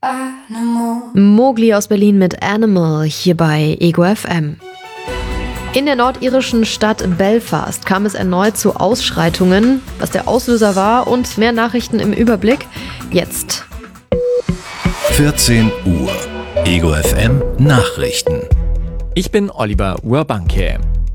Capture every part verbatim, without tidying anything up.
Animal. Mowgli aus Berlin mit Animal hier bei Ego F M. In der nordirischen Stadt Belfast kam es erneut zu Ausschreitungen. Was der Auslöser war und mehr Nachrichten im Überblick jetzt. vierzehn Uhr. Ego F M Nachrichten. Ich bin Oliver Urbanke.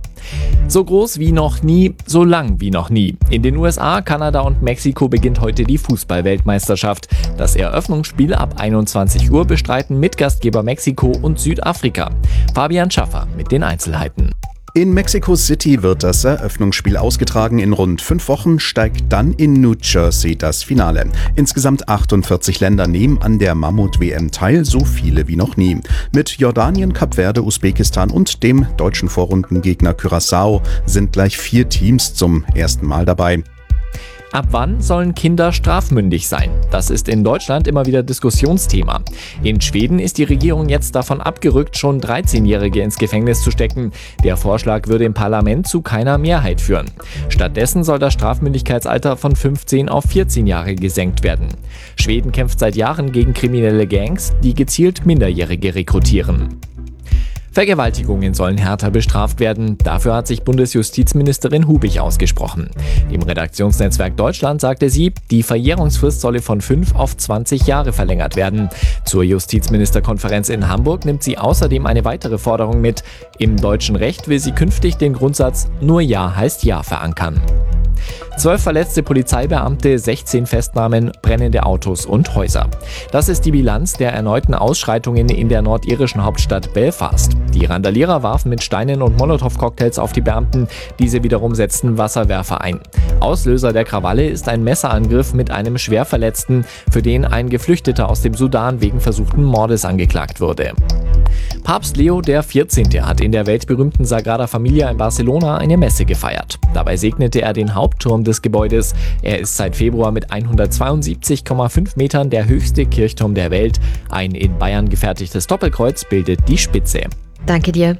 So groß wie noch nie, so lang wie noch nie. In den U S A, Kanada und Mexiko beginnt heute die Fußball-Weltmeisterschaft. Das Eröffnungsspiel ab einundzwanzig Uhr bestreiten Mitgastgeber Mexiko und Südafrika. Fabian Schaffer mit den Einzelheiten. In Mexico City wird das Eröffnungsspiel ausgetragen. In rund fünf Wochen steigt dann in New Jersey das Finale. Insgesamt achtundvierzig Länder nehmen an der Mammut-W M teil, so viele wie noch nie. Mit Jordanien, Kap Verde, Usbekistan und dem deutschen Vorrundengegner Curaçao sind gleich vier Teams zum ersten Mal dabei. Ab wann sollen Kinder strafmündig sein? Das ist in Deutschland immer wieder Diskussionsthema. In Schweden ist die Regierung jetzt davon abgerückt, schon dreizehnjährige ins Gefängnis zu stecken. Der Vorschlag würde im Parlament zu keiner Mehrheit führen. Stattdessen soll das Strafmündigkeitsalter von fünfzehn auf vierzehn Jahre gesenkt werden. Schweden kämpft seit Jahren gegen kriminelle Gangs, die gezielt Minderjährige rekrutieren. Vergewaltigungen sollen härter bestraft werden. Dafür hat sich Bundesjustizministerin Hubich ausgesprochen. Dem Redaktionsnetzwerk Deutschland sagte sie, die Verjährungsfrist solle von fünf auf zwanzig Jahre verlängert werden. Zur Justizministerkonferenz in Hamburg nimmt sie außerdem eine weitere Forderung mit. Im deutschen Recht will sie künftig den Grundsatz "Nur Ja heißt Ja" verankern. Zwölf verletzte Polizeibeamte, sechzehn Festnahmen, brennende Autos und Häuser. Das ist die Bilanz der erneuten Ausschreitungen in der nordirischen Hauptstadt Belfast. Die Randalierer warfen mit Steinen und Molotow-Cocktails auf die Beamten, diese wiederum setzten Wasserwerfer ein. Auslöser der Krawalle ist ein Messerangriff mit einem Schwerverletzten, für den ein Geflüchteter aus dem Sudan wegen versuchten Mordes angeklagt wurde. Papst Leo der vierzehnte hat in der weltberühmten Sagrada Familia in Barcelona eine Messe gefeiert. Dabei segnete er den Hauptturm des Gebäudes. Er ist seit Februar mit hundertzweiundsiebzig Komma fünf Metern der höchste Kirchturm der Welt. Ein in Bayern gefertigtes Doppelkreuz bildet die Spitze. Danke dir.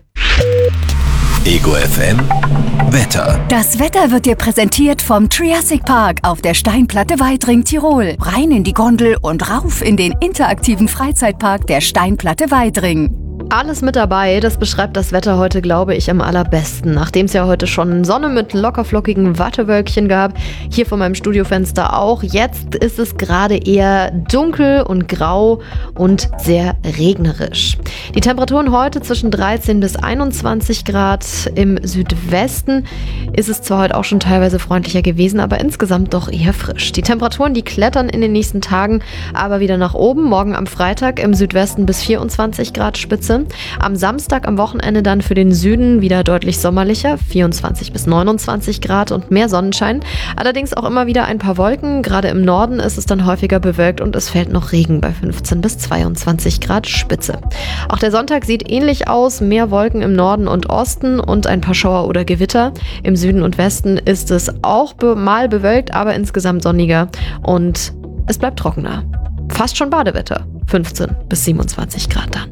Ego F M Wetter. Das Wetter wird dir präsentiert vom Triassic Park auf der Steinplatte Weidring, Tirol. Rein in die Gondel und rauf in den interaktiven Freizeitpark der Steinplatte Weidring. Alles mit dabei, das beschreibt das Wetter heute, glaube ich, am allerbesten. Nachdem es ja heute schon Sonne mit lockerflockigen Wattewölkchen gab, hier vor meinem Studiofenster auch. Jetzt ist es gerade eher dunkel und grau und sehr regnerisch. Die Temperaturen heute zwischen dreizehn bis einundzwanzig Grad. Im Südwesten ist es zwar heute auch schon teilweise freundlicher gewesen, aber insgesamt doch eher frisch. Die Temperaturen, die klettern in den nächsten Tagen aber wieder nach oben. Morgen am Freitag im Südwesten bis vierundzwanzig Grad Spitze. Am Samstag am Wochenende dann für den Süden wieder deutlich sommerlicher, vierundzwanzig bis neunundzwanzig Grad und mehr Sonnenschein. Allerdings auch immer wieder ein paar Wolken. Gerade im Norden ist es dann häufiger bewölkt und es fällt noch Regen bei fünfzehn bis zweiundzwanzig Grad Spitze. Auch der Sonntag sieht ähnlich aus. Mehr Wolken im Norden und Osten und ein paar Schauer oder Gewitter. Im Süden und Westen ist es auch be- mal bewölkt, aber insgesamt sonniger und es bleibt trockener. Fast schon Badewetter. fünfzehn bis siebenundzwanzig Grad dann.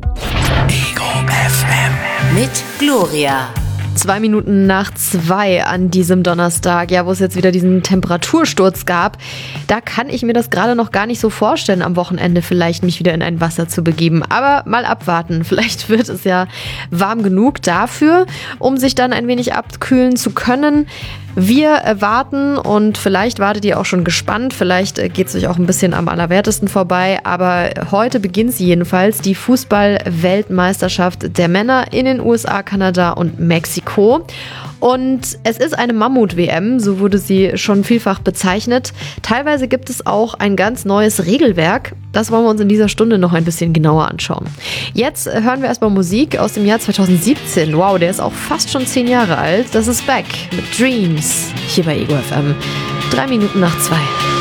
Ego F M Mit Gloria. Zwei Minuten nach zwei an diesem Donnerstag, ja, wo es jetzt wieder diesen Temperatursturz gab, da kann ich mir das gerade noch gar nicht so vorstellen, am Wochenende vielleicht mich wieder in ein Wasser zu begeben. Aber mal abwarten, vielleicht wird es ja warm genug dafür, um sich dann ein wenig abkühlen zu können. Wir warten und vielleicht wartet ihr auch schon gespannt, vielleicht geht es euch auch ein bisschen am allerwertesten vorbei, aber heute beginnt sie jedenfalls, die Fußball-Weltmeisterschaft der Männer in den U S A, Kanada und Mexiko. Und es ist eine Mammut-W M, so wurde sie schon vielfach bezeichnet. Teilweise gibt es auch ein ganz neues Regelwerk. Das wollen wir uns in dieser Stunde noch ein bisschen genauer anschauen. Jetzt hören wir erstmal Musik aus dem Jahr zweitausendsiebzehn. Wow, der ist auch fast schon zehn Jahre alt. Das ist Beck mit Dreams hier bei Ego F M. Drei Minuten nach zwei.